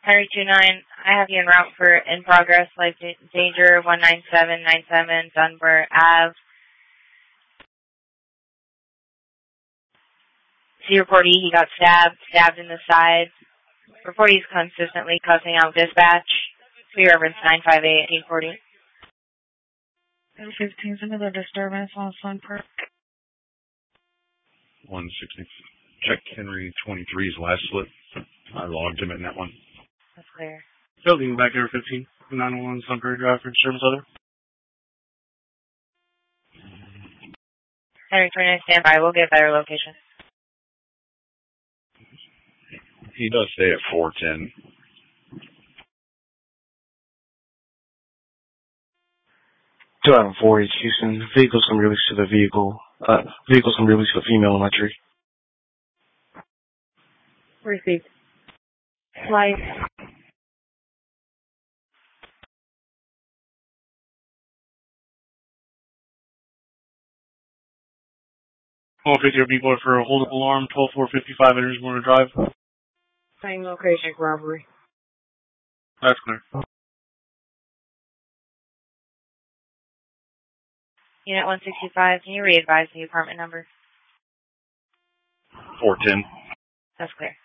Henry 29, I have you en route for in progress, life danger, 19797, Dunbar Ave. C report E, he got stabbed in the side. Report he's consistently cussing out dispatch. We reference 958 840. 15 is another disturbance on Sun Park. 160. Check Henry 23's last slip. I logged him in that one. That's clear. Building back here 15. 901 Sun Prairie Drive for disturbance other. Henry 29, stand by. We'll get a better location. He does stay at 410. Two out of 4 Houston. Vehicles can release to the vehicle. Vehicles can release to the female in my tree. Received. Flight. All 50 people for a hold-up alarm, 12455 enters Warner Drive. Same location, robbery. That's clear. Unit 165, can you re-advise the apartment number? 410. That's clear.